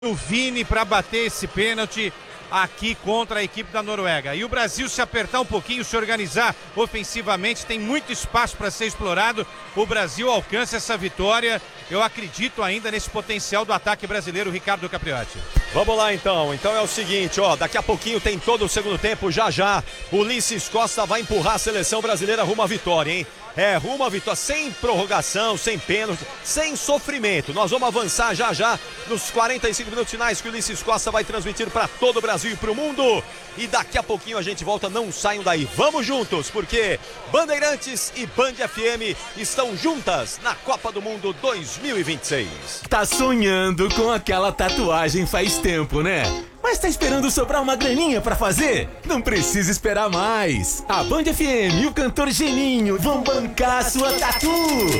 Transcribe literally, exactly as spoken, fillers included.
o Vini para bater esse pênalti aqui contra a equipe da Noruega. E o Brasil, se apertar um pouquinho, se organizar ofensivamente, tem muito espaço para ser explorado. O Brasil alcança essa vitória. Eu acredito ainda nesse potencial do ataque brasileiro, Ricardo Capriotti. Vamos lá então, então é o seguinte, ó, daqui a pouquinho tem todo o segundo tempo, já já o Ulisses Costa vai empurrar a seleção brasileira rumo à vitória, hein? É, rumo à vitória, sem prorrogação, sem pênalti, sem sofrimento. Nós vamos avançar já já nos quarenta e cinco minutos finais que o Ulisses Costa vai transmitir para todo o Brasil e para o mundo. E daqui a pouquinho a gente volta, não saiam daí. Vamos juntos, porque Bandeirantes e Band F M estão juntas na Copa do Mundo dois mil e vinte e seis. Tá sonhando com aquela tatuagem faz tempo, né? Mas tá esperando sobrar uma graninha pra fazer? Não precisa esperar mais. A Band F M e o cantor Geninho vão bancar a sua tatu.